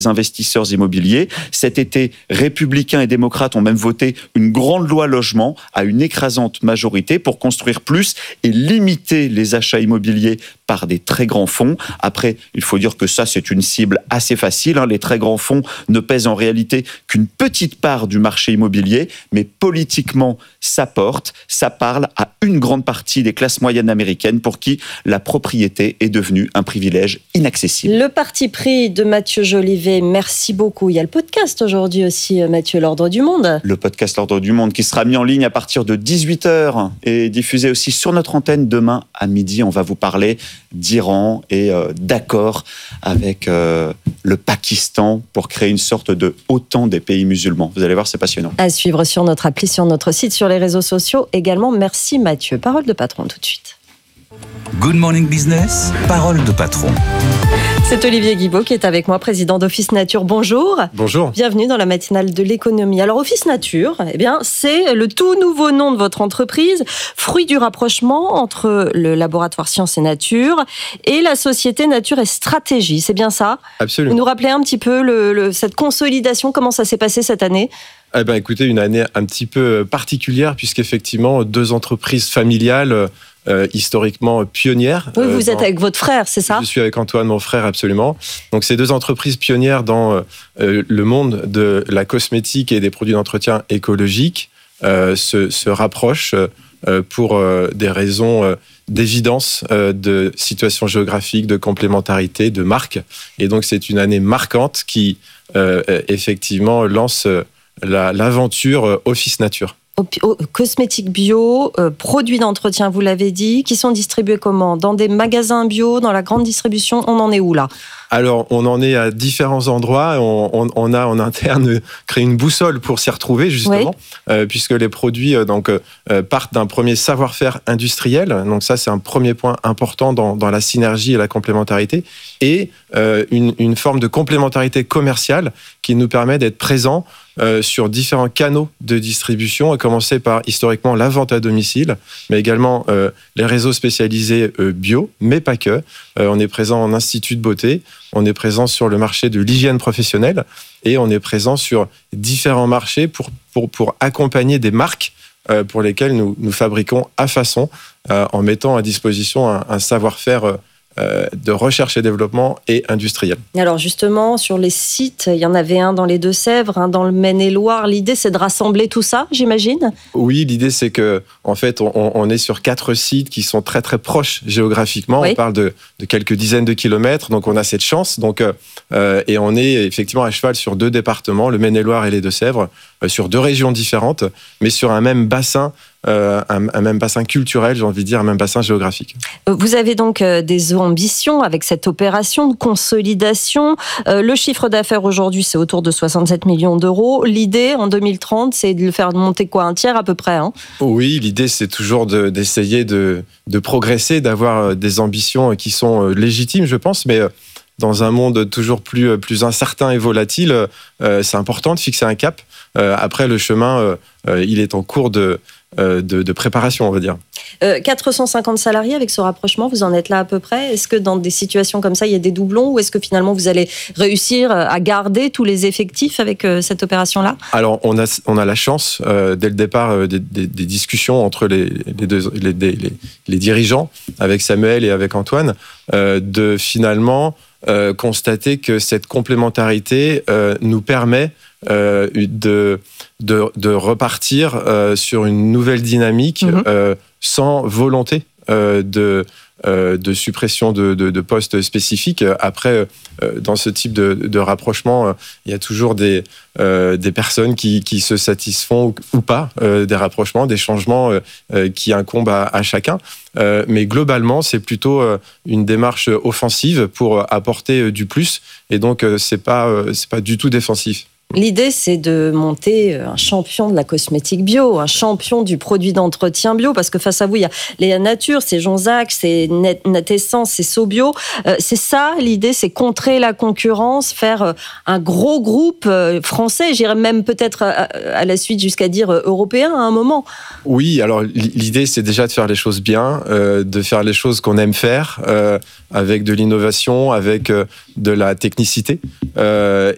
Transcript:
investisseurs immobiliers. Cet été, républicains et démocrates ont même voté une grande loi logement à une écrasante majorité pour construire plus et limiter les achats immobiliers par des très grands fonds. Après, il faut dire que ça, c'est une cible assez facile. Les très grands fonds ne pèsent en réalité qu'une petite part du marché immobilier, mais politiquement, ça porte, ça parle à une grande partie des classes moyennes américaines pour qui la propriété est devenue un privilège inaccessible. Le parti pris de Mathieu Jolivet, merci beaucoup. Il y a le podcast aujourd'hui aussi, Mathieu, l'Ordre du Monde. Le podcast L'Ordre du Monde qui sera mis en ligne à partir de 18h et diffusé aussi sur notre antenne demain à midi. On va vous parler d'Iran et d'accord avec le Pakistan pour créer une sorte de OTAN des pays musulmans. Vous allez voir, c'est passionnant. À suivre sur notre appli, sur notre site, sur les réseaux sociaux également. Merci Mathieu. Parole de patron tout de suite. Good Morning Business, parole de patron. C'est Olivier Guibaud qui est avec moi, président d'Office Nature. Bonjour. Bonjour. Bienvenue dans la matinale de l'économie. Alors Office Nature, c'est le tout nouveau nom de votre entreprise, fruit du rapprochement entre le laboratoire Sciences et Nature et la société Nature et Stratégie. C'est bien ça ? Absolument. Vous nous rappelez un petit peu cette consolidation, comment ça s'est passé cette année ? Écoutez, une année un petit peu particulière puisqu'effectivement, 2 entreprises familiales historiquement pionnières. Oui, vous êtes avec votre frère, c'est ça ? Je suis avec Antoine, mon frère, absolument. Donc, ces 2 entreprises pionnières dans le monde de la cosmétique et des produits d'entretien écologique se rapprochent pour des raisons d'évidence, de situation géographique, de complémentarité, de marque. Et donc, c'est une année marquante qui, effectivement, lance l'aventure Office Nature. Cosmétiques bio, produits d'entretien, vous l'avez dit, qui sont distribués comment ? Dans des magasins bio, dans la grande distribution, on en est où là ? Alors, on en est à différents endroits. On a en interne créé une boussole pour s'y retrouver, justement, oui. Puisque les produits partent d'un premier savoir-faire industriel. Donc ça, c'est un premier point important dans la synergie et la complémentarité. Et une forme de complémentarité commerciale qui nous permet d'être présents sur différents canaux de distribution, à commencer par historiquement la vente à domicile, mais également les réseaux spécialisés bio, mais pas que. On est présent en institut de beauté, on est présent sur le marché de l'hygiène professionnelle et on est présent sur différents marchés pour accompagner des marques pour lesquelles nous fabriquons à façon en mettant à disposition un savoir-faire de recherche et développement et industriel. Alors justement, sur les sites, il y en avait un dans les Deux-Sèvres, un dans le Maine-et-Loire. L'idée, c'est de rassembler tout ça, j'imagine ? Oui, l'idée, c'est que, en fait, on est sur 4 sites qui sont très très proches géographiquement. Oui. On parle de quelques dizaines de kilomètres, donc on a cette chance. Et on est effectivement à cheval sur 2 départements, le Maine-et-Loire et les Deux-Sèvres, sur 2 régions différentes, mais sur un même bassin. Un même bassin culturel, j'ai envie de dire, un même bassin géographique. Vous avez donc des ambitions avec cette opération de consolidation. Le chiffre d'affaires aujourd'hui, c'est autour de 67 millions d'euros. L'idée, en 2030, c'est de le faire monter un tiers à peu près, hein ? Oui, l'idée, c'est toujours d'essayer de progresser, d'avoir des ambitions qui sont légitimes, je pense, mais dans un monde toujours plus incertain et volatile, c'est important de fixer un cap. Après, le chemin, il est en cours de préparation, on va dire. 450 salariés avec ce rapprochement, vous en êtes là à peu près ? Est-ce que dans des situations comme ça, il y a des doublons ou est-ce que finalement vous allez réussir à garder tous les effectifs avec cette opération-là ? Alors, on a la chance, dès le départ, des discussions entre les dirigeants, avec Samuel et avec Antoine, de finalement constater que cette complémentarité nous permet de repartir sur une nouvelle dynamique sans volonté de suppression de postes spécifiques. Après, dans ce type de rapprochement, il y a toujours des personnes qui se satisfont ou pas des rapprochements, des changements qui incombent à chacun. Mais globalement, c'est plutôt une démarche offensive pour apporter du plus. Et donc, c'est pas du tout défensif. L'idée, c'est de monter un champion de la cosmétique bio, un champion du produit d'entretien bio, parce que face à vous, il y a Léa Nature, c'est Jonzac, c'est Netessence, c'est SoBio. C'est ça, l'idée, c'est contrer la concurrence, faire un gros groupe français, j'irais même peut-être à la suite jusqu'à dire européen à un moment. Oui, alors l'idée, c'est déjà de faire les choses bien, de faire les choses qu'on aime faire, avec de l'innovation, avec de la technicité.